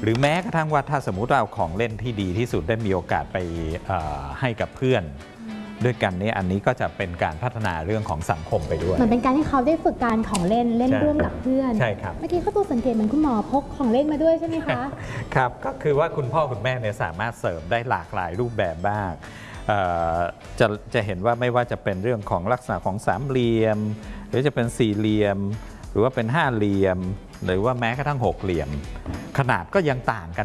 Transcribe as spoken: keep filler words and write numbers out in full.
หรือแม้กระทั่งว่าถ้าสมมุติเราเอาของเล่นที่ดีที่สุดได้มีโอกาสไปให้กับเพื่อนด้วยกันนี้อันนี้ก็จะเป็นการพัฒนาเรื่องของสังคมไปด้วยเหมือนเป็นการที่เขาได้ฝึกการของเล่นเล่นร่วมกับเพื่อนใช่ครับเมื่อกี้เขาตัวสังเกตเหมือนคุณหมอพกของเล่นมาด้วยใช่ไหมคะครับก็คือว่าคุณพ่อคุณแม่เนี่ยสามารถเสริมได้หลากหลายรูปแบบบ้างจะจะเห็นว่าไม่ว่าจะเป็นเรื่องของลักษณะของสามเหลี่ยมหรือจะเป็นสี่เหลี่ยมหรือว่าเป็นห้าเหลี่ยมหรือว่าแม้กระทั่งหกเหลี่ยมขนาดก็ยังต่างกัน